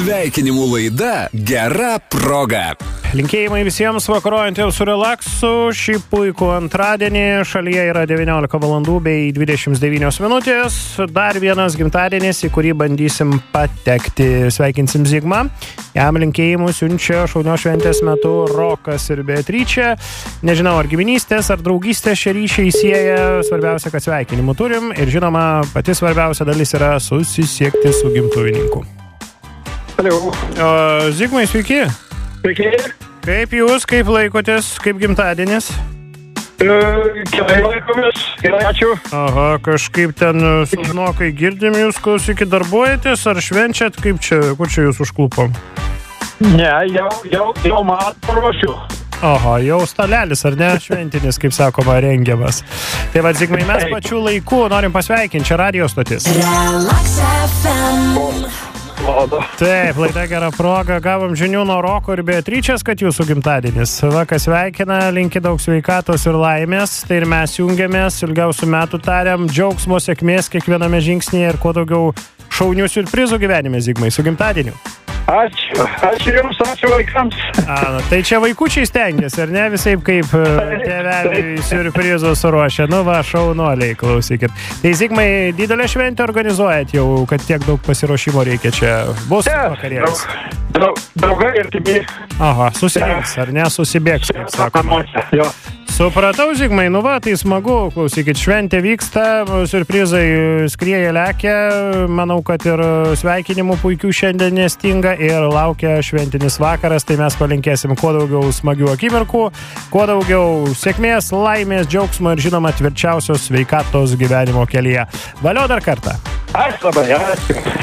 Sveikinimų laida Gera proga. Linkėjimai visiems vakarojantiems su relaksu. Šį puikų antradienį šalyje yra 19 valandų bei 29 minutės. Dar vienas gimtadienis, į kurį bandysim patekti. Sveikinsim Zigmą. Jam linkėjimus siunčia šaunio šventės metu Rokas ir Beatričė. Nežinau, ar giminystės, ar draugystės šie ryšiai sieja. Svarbiausia, kad sveikinimų turim. Ir žinoma, pati svarbiausia dalis yra susisiekti su gimtuvininku. Haliau. Zigmai, sveiki. Sveiki. Kaip jūs, kaip laikotės, kaip gimtadienis? Gerai laikomės, gerai, ačiū. Aha, kažkaip ten sužinokai girdim jūs, klausykit, darbuojatės ar švenčiat, kaip čia, kur čia jūs užklupom? Ne, jau man paruošiu. Aha, jau stalelis, ar ne, šventinis, kaip sakoma, rengiamas. Tai va, Zigmai, mes pačiu laiku norim pasveikinti, čia radio stotis. Relax FM. Taip, laida Gera proga, gavom žinių nuo Roko ir Beatričės, kad jūsų gimtadienis. Va, kas sveikina, linki daug sveikatos ir laimės, tai ir mes jungiamės, ilgiausių metų tariam, džiaugsmo, sėkmės kiekviename žingsnyje ir kuo daugiau šaunių siurprizų gyvenime, Zigmai, su gimtadieniu. Ačiū jums, ačiū vaikams. Tai čia vaikučiai stengiasi, ar ne, visai kaip tėveliai siurprizų suruošia. Nu va, šaunuoliai, klausykit. Tai Zigmai, didelę šventę organizuojat jau, kad tiek daug pasiruošimo reikia čia. Bus vakarėlis. Draugai ir tibi. Aha, susirinks, ar ne, susibėgs, kaip sakoma. Supratau, Zigmai, nu va, tai smagu, klausykit, šventė vyksta, siurprizai skrieja, lekia, manau, kad ir sveikinimų puikių šiandien nestinga ir laukia šventinis vakaras, tai mes palinkėsim kuo daugiau smagių akimirkų, kuo daugiau sėkmės, laimės, džiaugsmo ir žinoma tvirčiausios sveikatos gyvenimo kelyje. Valio dar kartą. Ačiū labai, ačiū.